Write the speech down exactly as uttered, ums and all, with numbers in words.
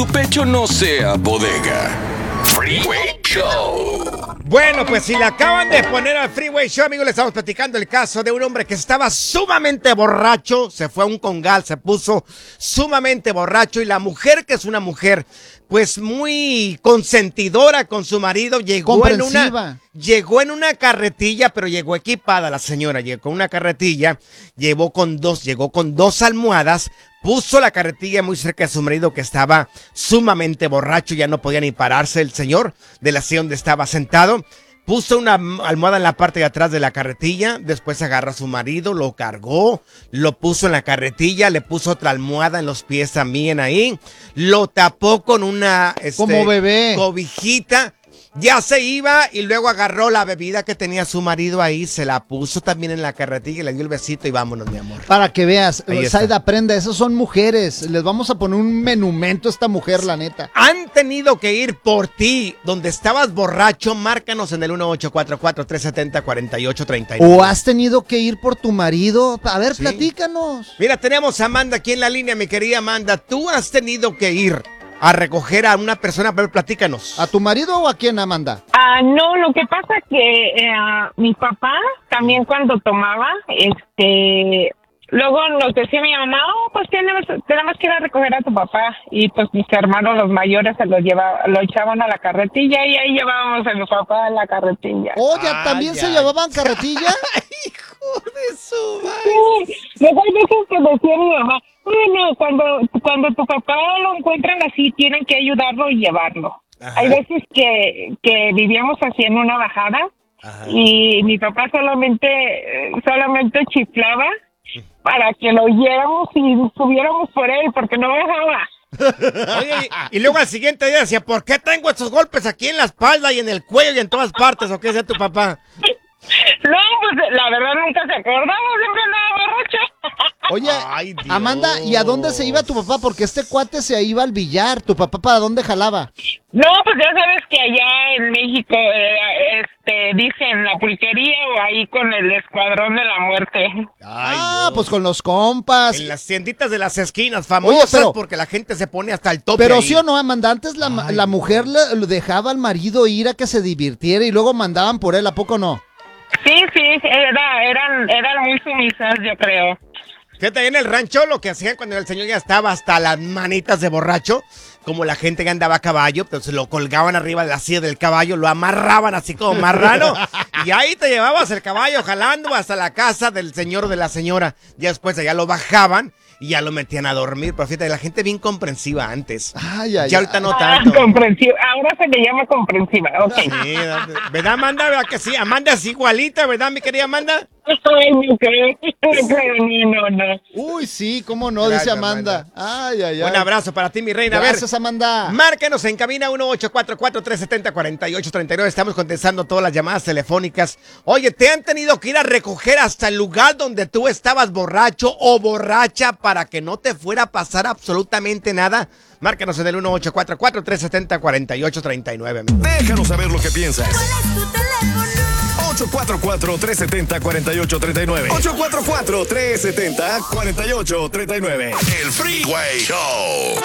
tu pecho no sea bodega. Freeway Show. Bueno, pues si le acaban de poner al Freeway Show, amigos, le estamos platicando el caso de un hombre que estaba sumamente borracho, se fue a un congal, se puso sumamente borracho, y la mujer, que es una mujer pues muy consentidora con su marido, llegó en una llegó en una carretilla, pero llegó equipada la señora, llegó con una carretilla, llevó con dos, llegó con dos almohadas. Puso la carretilla muy cerca de su marido, que estaba sumamente borracho, ya no podía ni pararse el señor de la silla donde estaba sentado. Puso una almohada en la parte de atrás de la carretilla, después agarró a su marido, lo cargó, lo puso en la carretilla, le puso otra almohada en los pies también ahí, lo tapó con una este, como bebé cobijita. Ya se iba y luego agarró la bebida que tenía su marido ahí, se la puso también en la carretilla y le dio el besito y vámonos, mi amor. Para que veas, Saida, aprenda, esas son mujeres. Les vamos a poner un menumento a esta mujer, la neta. Han tenido que ir por ti donde estabas borracho. Márcanos en el uno ocho cuatro cuatro, tres siete cero, cuatro ocho tres nueve. ¿O has tenido que ir por tu marido? A ver, sí, platícanos. Mira, tenemos a Amanda aquí en la línea, mi querida Amanda. ¿Tú has tenido que ir a recoger a una persona? A ver, platícanos. ¿A tu marido o a quién, Amanda? Ah, uh, no, lo que pasa que eh, mi papá también cuando tomaba, este, luego nos decía mi mamá, oh, pues tenemos, tenemos que ir a recoger a tu papá, y pues mis hermanos los mayores se lo llevaban, lo echaban a la carretilla, y ahí llevábamos a mi papá a la carretilla. Oh, ¿ya también se llevaban carretilla? Hijo de su madre. Sí, luego hay veces que decía mi mamá, bueno, cuando, cuando tu papá lo encuentran así, tienen que ayudarlo y llevarlo. Ajá. Hay veces que, que vivíamos así en una bajada. Ajá. Y mi papá solamente, solamente chiflaba para que lo oyéramos y subiéramos por él, porque no bajaba. Oye, y luego al siguiente día decía, ¿por qué tengo estos golpes aquí en la espalda y en el cuello y en todas partes? ¿O qué decía tu papá? No, pues la verdad nunca se acordaba, siempre andaba borracho. Oye, ay, Amanda, ¿y a dónde se iba tu papá? Porque este cuate se iba al billar. ¿Tu papá para dónde jalaba? No, pues ya sabes que allá en México, eh, este, dicen la pulquería, o ahí con el escuadrón de la muerte. Ay, ah, Dios. Pues con los compas. En las tienditas de las esquinas, famosas. Oye, pero, porque la gente se pone hasta el tope. Pero ahí. Sí o no, Amanda, antes la, la mujer le, le dejaba al marido ir a que se divirtiera y luego mandaban por él, ¿a poco no? Sí, sí, era, eran, eran muy sumisas, yo creo. Fíjate, ahí en el rancho lo que hacían cuando el señor ya estaba hasta las manitas de borracho, como la gente que andaba a caballo, pues lo colgaban arriba de la silla del caballo, lo amarraban así como marrano, y ahí te llevabas el caballo jalando hasta la casa del señor o de la señora. Ya después allá lo bajaban y ya lo metían a dormir. Pero fíjate, la gente bien comprensiva antes. Ay, ay, ya ahorita no ah, tanto. Comprensiva. Ahora se le llama comprensiva. Okay. Sí, ¿verdad, Amanda? ¿Verdad que sí? Amanda es igualita, ¿verdad, mi querida Amanda? Ay, no creo. No, no. Uy, sí, cómo no, Gracias, dice Amanda. Amanda. Ay, ay, ay. Un abrazo para ti, mi reina. Gracias, a ver, Amanda. Márquenos en cabina uno ocho cuatro cuatro, tres siete cero, cuatro ocho tres nueve. Estamos contestando todas las llamadas telefónicas. Oye, ¿te han tenido que ir a recoger hasta el lugar donde tú estabas borracho o borracha para que no te fuera a pasar absolutamente nada? Márcanos en el uno ocho cuatro cuatro, tres siete cero, cuatro ocho tres nueve, amigos. Déjanos saber lo que piensas. ¿Cuál es tu teléfono? ocho cuatro cuatro, tres siete cero, cuatro ocho tres nueve. ocho cuatro cuatro, tres siete cero, cuatro ocho tres nueve. El Freeway Show.